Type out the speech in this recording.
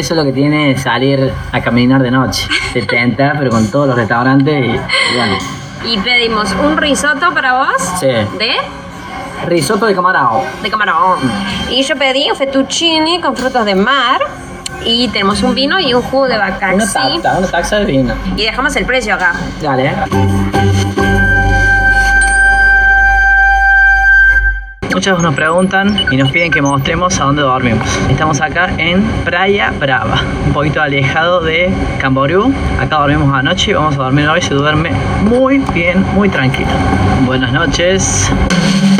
Eso es lo que tiene salir a caminar de noche. Te tenta, pero con todos los restaurantes y bueno. Y pedimos un risotto para vos. Sí. ¿De? Risotto de camarón. De camarón. Y yo pedí un fettuccine con frutos de mar. Y tenemos un vino y un jugo de Bacardi. Una taxa de vino. Y dejamos el precio acá. Dale. Muchos nos preguntan y nos piden que mostremos a dónde dormimos. Estamos acá en Praia Brava, un poquito alejado de Camboriú. Acá dormimos anoche y vamos a dormir hoy. Se duerme muy bien, muy tranquilo. Buenas noches.